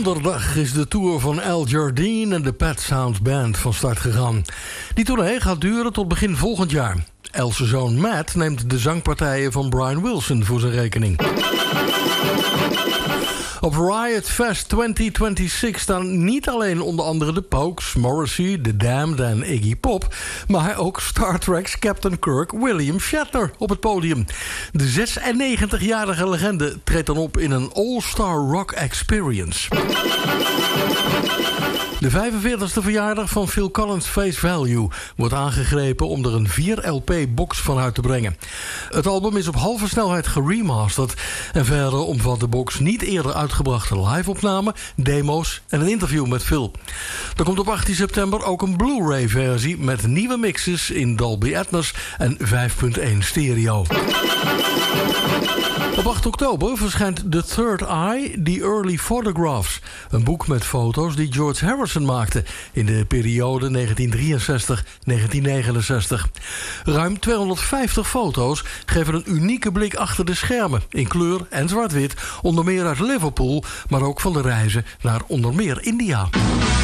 Donderdag is de tour van Al Jardine en de Pet Sounds Band van start gegaan. Die tournee gaat duren tot begin volgend jaar. Al's zoon Matt neemt de zangpartijen van Brian Wilson voor zijn rekening. Op Riot Fest 2026 staan niet alleen onder andere de Pogues, Morrissey, The Damned en Iggy Pop, maar ook Star Trek's Captain Kirk William Shatner op het podium. De 96-jarige legende treedt dan op in een all-star rock experience. De 45e verjaardag van Phil Collins' Face Value wordt aangegrepen om er een 4-LP-box van uit te brengen. Het album is op halve snelheid geremasterd en verder omvat de box niet eerder uitgebrachte live-opnamen, demo's en een interview met Phil. Er komt op 18 september ook een Blu-ray-versie met nieuwe mixes in Dolby Atmos en 5.1 stereo. Op 8 oktober verschijnt The Third Eye, The Early Photographs. Een boek met foto's die George Harrison maakte in de periode 1963-1969. Ruim 250 foto's geven een unieke blik achter de schermen, in kleur en zwart-wit, onder meer uit Liverpool, maar ook van de reizen naar onder meer India.